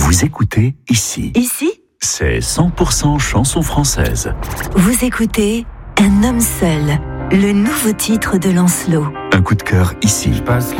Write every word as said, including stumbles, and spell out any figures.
Vous écoutez ici. Ici, C'est cent pour cent chanson française. vous écoutez Un homme seul, le nouveau titre de Lancelot. Un coup de cœur ici.